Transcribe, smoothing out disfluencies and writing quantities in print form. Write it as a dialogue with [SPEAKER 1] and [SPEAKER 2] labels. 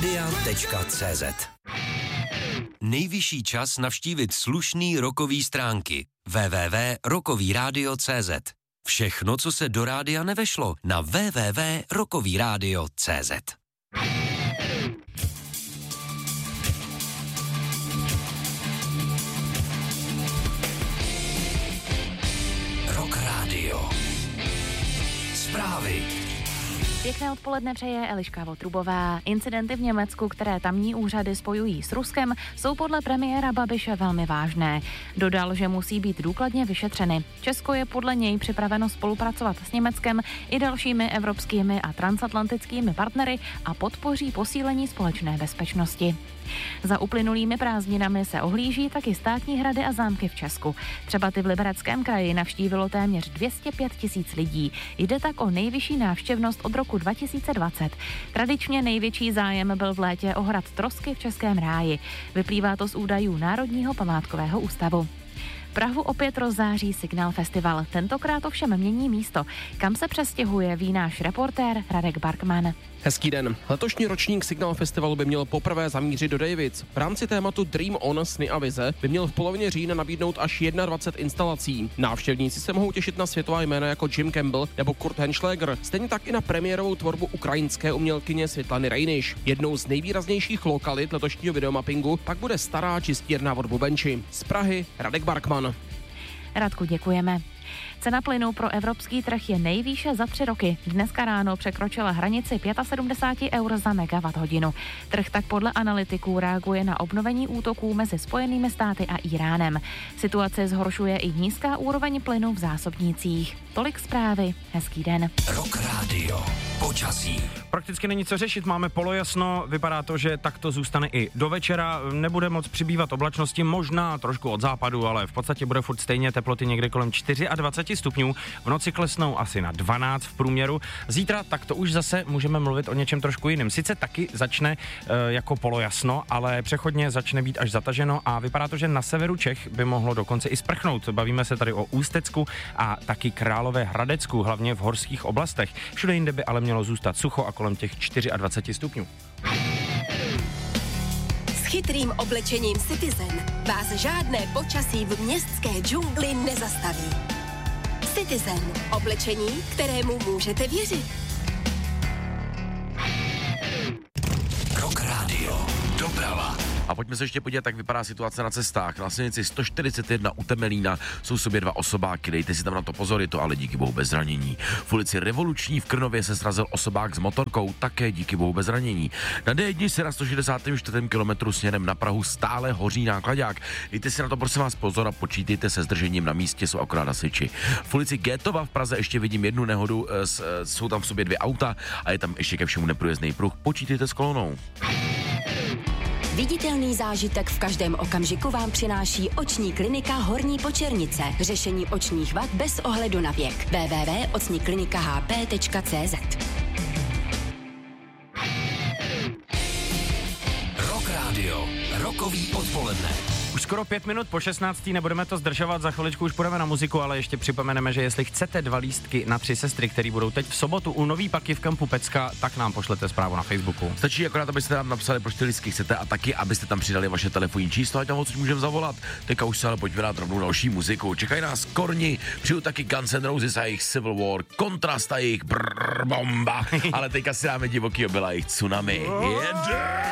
[SPEAKER 1] radia.cz. Nejvyšší čas navštívit slušný rockový stránky www.rockovyradio.cz. Všechno, co se do rádia nevešlo, na www.rockovyradio.cz. Rock Radio. Zprávy.
[SPEAKER 2] Pěkné odpoledne přeje Eliška Votrubová. Incidenty v Německu, které tamní úřady spojují s Ruskem, jsou podle premiéra Babiše velmi vážné. Dodal, že musí být důkladně vyšetřeny. Česko je podle něj připraveno spolupracovat s Německem i dalšími evropskými a transatlantickými partnery a podpoří posílení společné bezpečnosti. Za uplynulými prázdninami se ohlíží taky státní hrady a zámky v Česku. Třeba ty v Libereckém kraji navštívilo téměř 205 000 lidí. Jde tak o nejvyšší návštěvnost od roku 2020. Tradičně největší zájem byl v létě o hrad Trosky v Českém ráji. Vyplývá to z údajů Národního památkového ústavu. Prahu opět rozzáří Signál Festival. Tentokrát ovšem mění místo. Kam se přestěhuje, ví náš reportér Radek Barkman.
[SPEAKER 3] Hezký den. Letošní ročník Signál Festivalu by měl poprvé zamířit do Davids. V rámci tématu Dream On, sny a vize by měl v polovině října nabídnout až 21 instalací. Návštěvníci se mohou těšit na světová jména jako Jim Campbell nebo Kurt Henschläger, stejně tak i na premiérovou tvorbu ukrajinské umělkyně Světlany Rejniš. Jednou z nejvýraznějších lokalit letošního videomappingu pak bude stará čistírna od Bubenči. Z Prahy Radek Barkman.
[SPEAKER 2] Radku, děkujeme. Cena plynu pro evropský trh je nejvýše za 3 roky. Dneska ráno překročila hranici 75 eur za megawatt hodinu. Trh tak podle analytiků reaguje na obnovení útoků mezi Spojenými státy a Íránem. Situace zhoršuje i nízká úroveň plynu v zásobnících. Tolik zprávy. Hezký den.
[SPEAKER 1] Rock Radio. Počasí.
[SPEAKER 4] Prakticky není co řešit, máme polojasno, vypadá to, že tak to zůstane i do večera, nebude moc přibývat oblačnosti, možná trošku od západu, ale v podstatě bude furt stejně, teploty někde kolem 24 stupňů, v noci klesnou asi na 12 v průměru. Zítra tak to už zase můžeme mluvit o něčem trošku jiném. Sice taky začne jako polojasno, ale přechodně začne být až zataženo a vypadá to, že na severu Čech by mohlo dokonce i sprchnout. Bavíme se tady o Ústecku a taky Královéhradecku, hlavně v horských oblastech. Všude jinde by ale mělo zůstat sucho a kolem těch 24 stupňů.
[SPEAKER 5] S chytrým oblečením Citizen vás žádné počasí v městské džungli nezastaví. Citizen. Oblečení, kterému můžete věřit.
[SPEAKER 1] Rock Radio. Doprava.
[SPEAKER 6] A pojďme se ještě podívat, jak vypadá situace na cestách. Na silnici 141 u Temelína jsou sobě 2 osobáky, dejte si tam na to pozor, je to ale díky bohu bez zranění. V ulici Revoluční v Krnově se srazil osobák s motorkou, také díky bohu bez zranění. Na D1 se na 164. kilometru směrem na Prahu stále hoří náklaďák. Dejte si na to prosím vás pozor a počítejte se zdržením, na místě jsou akorát hasiči. V ulici Gétova v Praze ještě vidím jednu nehodu, jsou tam v sobě 2 auta a je tam ještě ke všemu neprůjezdný pruh, počítejte s kolonou.
[SPEAKER 5] Viditelný zážitek v každém okamžiku vám přináší oční klinika Horní Počernice. Řešení očních vad bez ohledu na věk. www.ocniklinikahp.cz.
[SPEAKER 1] Rock Radio. Rockový odpoledne.
[SPEAKER 4] Už skoro 5 minut po 16. nebudeme to zdržovat, za chviličku už půjdeme na muziku, ale ještě připomeneme, že jestli chcete 2 lístky na 3 sestry, které budou teď v sobotu u Nový Paky v kempu Pecka, tak nám pošlete zprávu na Facebooku.
[SPEAKER 6] Stačí akorát, abyste nám napsali, proč ty lístky chcete a taky, abyste tam přidali vaše telefonní číslo, ať tam odsud můžeme zavolat. Teďka už se ale pojďme dát rovnou další muziku. Čekají nás Korni, přijdu taky Guns N' Roses a jejich Civil War, Kontrast a jejich bomba, ale teďka si dáme divoký obyla jejich Tsunami. Jede!